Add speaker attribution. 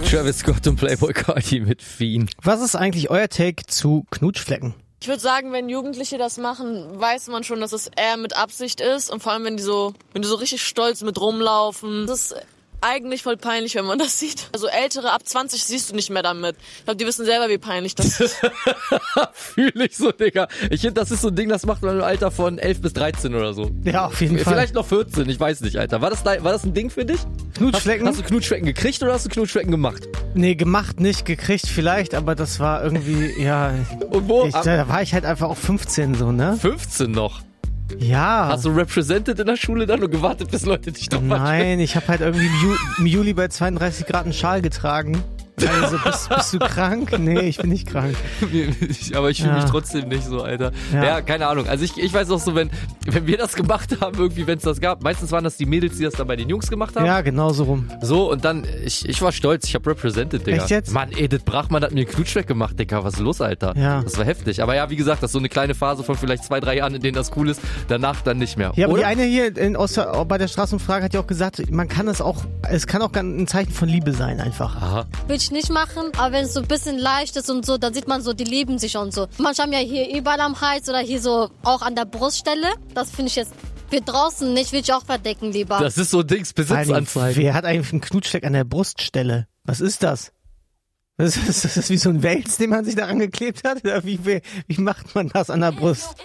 Speaker 1: Travis Scott und Playboi Carti mit Fiend.
Speaker 2: Was ist eigentlich euer Take zu Knutschflecken?
Speaker 3: Ich würde sagen, wenn Jugendliche das machen, weiß man schon, dass es eher mit Absicht ist. Und vor allem, wenn die so richtig stolz mit rumlaufen. Das ist eigentlich voll peinlich, wenn man das sieht. Also Ältere ab 20 siehst du nicht mehr damit. Ich glaube, die wissen selber, wie peinlich das ist.
Speaker 1: Fühle ich so, Digga. Ich finde, das ist so ein Ding, das macht man im Alter von 11 bis 13 oder so.
Speaker 2: Ja, auf jeden Fall.
Speaker 1: Vielleicht noch 14, ich weiß nicht, Alter. War das ein Ding für dich?
Speaker 2: Knutschflecken?
Speaker 1: Hast du Knutschflecken gekriegt oder hast du Knutschflecken gemacht?
Speaker 2: Nee, gemacht nicht, gekriegt vielleicht, aber das war irgendwie, ja...
Speaker 1: Und wo?
Speaker 2: Da war ich halt einfach auch 15 so, ne?
Speaker 1: 15 noch?
Speaker 2: Ja.
Speaker 1: Hast du represented in der Schule dann und gewartet, bis Leute dich doch mal
Speaker 2: Nein, ich habe halt irgendwie im Juli bei 32 Grad einen Schal getragen. Also, bist du krank? Nee, ich bin nicht krank.
Speaker 1: Aber ich fühle mich trotzdem nicht so, Alter. Ja, keine Ahnung. Also ich weiß auch so, wenn wir das gemacht haben, irgendwie, wenn es das gab, meistens waren das die Mädels, die das dann bei den Jungs gemacht haben.
Speaker 2: Ja, genau so rum.
Speaker 1: So, und dann, ich war stolz, ich habe represented, Digga.
Speaker 2: Echt jetzt?
Speaker 1: Mann, Edith Brachmann hat mir einen Knutschfleck gemacht, Digga. Was ist los, Alter?
Speaker 2: Ja.
Speaker 1: Das war heftig. Aber ja, wie gesagt, das ist so eine kleine Phase von vielleicht 2-3 Jahren, in denen das cool ist. Danach dann nicht mehr.
Speaker 2: Ja, aber
Speaker 1: oder?
Speaker 2: die eine hier bei der Straßenumfrage hat ja auch gesagt, es kann auch ein Zeichen von Liebe sein, einfach.
Speaker 1: Aha.
Speaker 4: Würde ich nicht machen, aber wenn es so ein bisschen leicht ist und so, dann sieht man so, die lieben sich und so. Manche haben ja hier überall am Hals oder hier so auch an der Bruststelle. Das finde ich jetzt für draußen nicht, würde ich auch verdecken lieber.
Speaker 1: Das ist so Dings, Besitzanzeigen.
Speaker 2: Wer hat eigentlich einen Knutschfleck an der Bruststelle? Was ist das? Das ist wie so ein Wels, den man sich da angeklebt hat? Oder wie macht man das an der Brust?